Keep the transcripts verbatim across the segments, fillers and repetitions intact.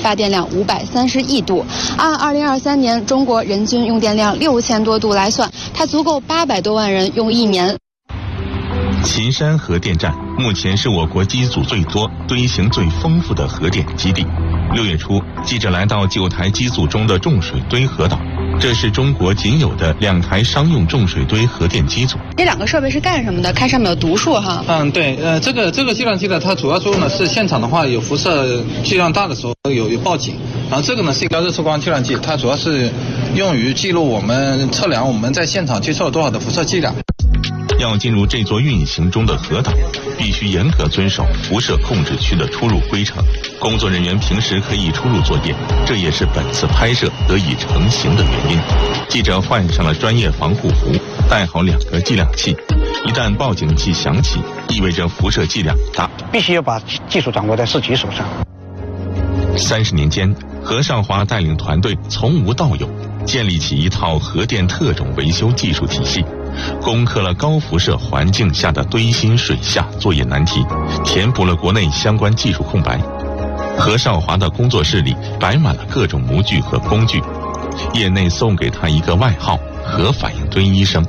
发电量五百三十亿度。按二零二三年中国人均用电量六千多度来算，它足够八百多万人用一年。 秦山核电站目前是我国机组最多、堆型最丰富的核电基地。六月初，记者来到九台机组中的重水堆核岛，这是中国仅有的两台商用重水堆核电机组。 这两个设备是干什么的？看上面有读数哈。 嗯，对，呃，这个这个计量机呢，它主要作用呢是现场的话有辐射剂量大的时候有有报警，然后这个呢是一个热测光计量计，它主要是用于记录我们测量我们在现场接受了多少的辐射剂量。 要进入这座运行中的核岛，必须严格遵守辐射控制区的出入规程。工作人员平时可以出入作业，这也是本次拍摄得以成型的原因。记者换上了专业防护服，带好两个计量器。一旦报警器响起，意味着辐射剂量大， 必须要把技术掌握在自己手上。 三十年间，何少华带领团队从无到有，建立起一套核电特种维修技术体系。攻克了高辐射环境下的堆芯水下作业难题，填补了国内相关技术空白。何少华的工作室里摆满了各种模具和工具，业内送给他一个外号“核反应堆医生”。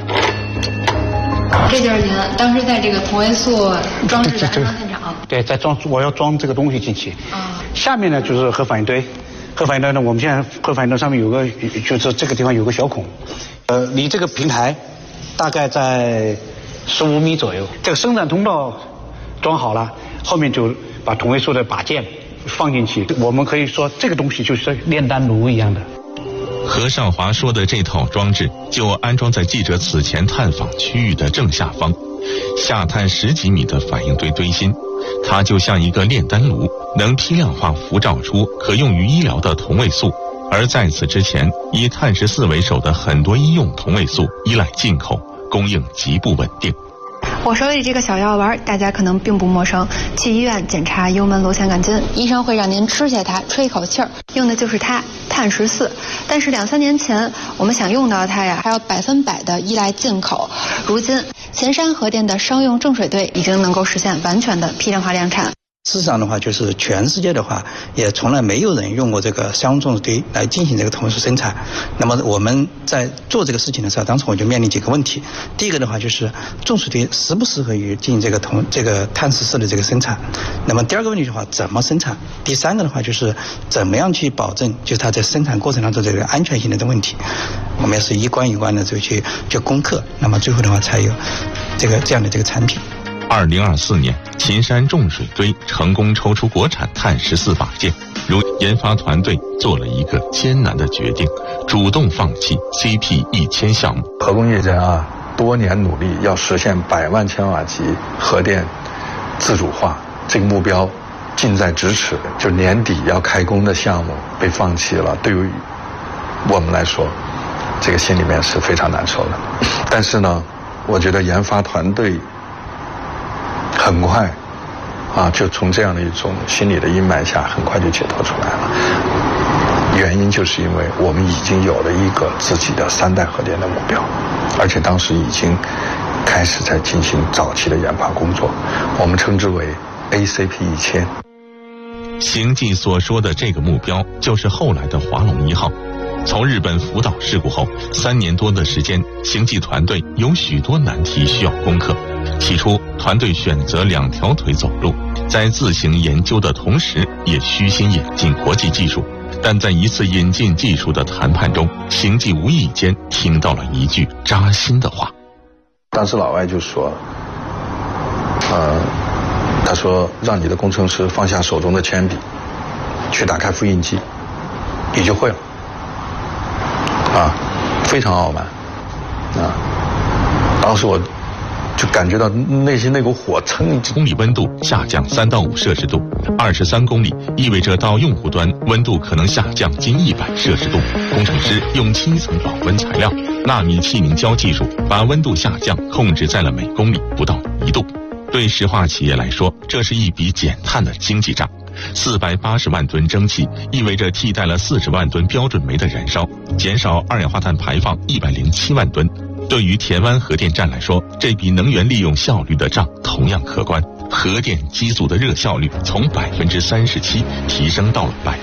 这就是您当时在这个同位素装置的安装现场。 对，在装，我要装这个东西进去。啊。下面呢就是核反应堆，核反应堆呢，我们现在核反应堆上面有个，就是这个地方有个小孔，呃，离这个平台大概在十五米左右。这个生产通道装好了，后面就把同位素的把件放进去。我们可以说这个东西就是炼丹炉一样的。 何少华说的这套装置就安装在记者此前探访区域的正下方，下探十几米的反应堆堆芯，它就像一个炼丹炉，能批量化辐照出可用于医疗的同位素。而在此之前，以碳十四为首的很多医用同位素依赖进口，供应极不稳定。 我手里这个小药丸，大家可能并不陌生。去医院检查幽门螺旋杆菌，医生会让您吃下它，吹一口气儿，用的就是它，碳十四。但是两三年前，我们想用到它呀，还要百分百的依赖进口。如今，秦山核电的商用重水堆已经能够实现完全的批量化量产。 事实上的话，就是全世界的话，也从来没有人用过这个商用重水堆来进行这个同位素生产。那么我们在做这个事情的时候，当时我就面临几个问题。第一个的话，就是重水堆适不适合于进行这个同这个碳十四的这个生产？那么第二个问题的话，怎么生产？第三个的话，就是怎么样去保证就是它在生产过程当中这个安全性的这个问题？我们也是一关一关的就去去攻克，那么最后的话才有这个这样的这个产品。 二零二四年，秦山重水堆成功抽出国产碳十四把件。如研发团队做了一个艰难的决定，主动放弃 C P 一千项目。 核工业家啊，多年努力要实现百万千瓦级核电自主化，这个目标近在咫尺。就年底要开工的项目被放弃了，对于我们来说，这个心里面是非常难受的。但是呢，我觉得研发团队很快啊，就从这样的一种心理的阴霾下，很快就解脱出来了。原因就是因为我们已经有了一个自己的三代核电的目标，而且当时已经开始在进行早期的研发工作，我们称之为 A C P 一千。 邢记所说的这个目标，就是后来的华龙一号。从日本福岛事故后三年多的时间，邢记团队有许多难题需要攻克。起初，团队选择两条腿走路，在自行研究的同时，也虚心引进国际技术。但在一次引进技术的谈判中，邢记无意间听到了一句扎心的话。 当时老外就说，呃，他说让你的工程师放下手中的铅笔，去打开复印机，你就会了。啊，非常傲慢，啊，当时我就感觉到内心那股火蹭。 公里温度下降三到五摄氏度，二十三公里意味着到用户端温度可能下降近一百摄氏度。工程师用七层保温材料、纳米气凝胶技术，把温度下降控制在了每公里不到一度。对石化企业来说，这是一笔减碳的经济账。四百八十万吨蒸汽意味着替代了四十万吨标准煤的燃烧，减少二氧化碳排放一百零七万吨。对于田湾核电站来说，这笔能源利用效率的账同样可观。核电机组的热效率从百分之三十七提升到了百